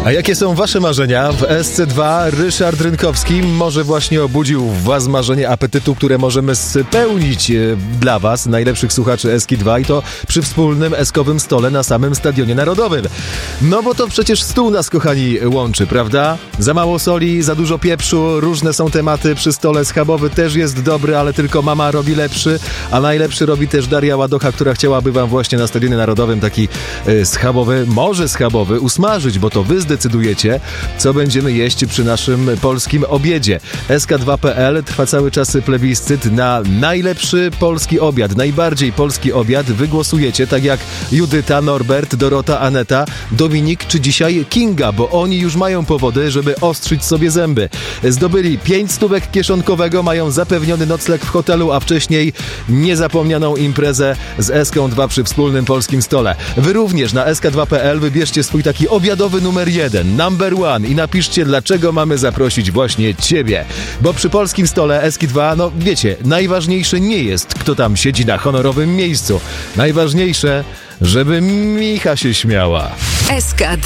A jakie są wasze marzenia? W SC2 Ryszard Rynkowski może właśnie obudził w was marzenie apetytu, które możemy spełnić dla was, najlepszych słuchaczy Eski2, i to przy wspólnym eskowym stole na samym Stadionie Narodowym. No bo to przecież stół nas, kochani, łączy, prawda? Za mało soli, za dużo pieprzu, różne są tematy przy stole. Schabowy też jest dobry, ale tylko mama robi lepszy, a najlepszy robi też Daria Ładocha, która chciałaby wam właśnie na Stadionie Narodowym taki schabowy usmażyć, bo to wy zdecydujecie, co będziemy jeść przy naszym polskim obiedzie. SK2.pl trwa cały czas plebiscyt na najlepszy polski obiad, najbardziej polski obiad. Wygłosujecie, tak jak Judyta, Norbert, Dorota, Aneta, Dominik czy dzisiaj Kinga, bo oni już mają powody, żeby ostrzyć sobie zęby. Zdobyli 5 stówek kieszonkowego, mają zapewniony nocleg w hotelu, a wcześniej niezapomnianą imprezę z SK2 przy wspólnym polskim stole. Wy również na sk2.pl wybierzcie swój taki obiadowy numer 1, number one, i napiszcie, dlaczego mamy zaprosić właśnie ciebie. Bo przy polskim stole SK2, no wiecie, najważniejsze nie jest, kto tam siedzi na honorowym miejscu. Najważniejsze, żeby Micha się śmiała. SK2.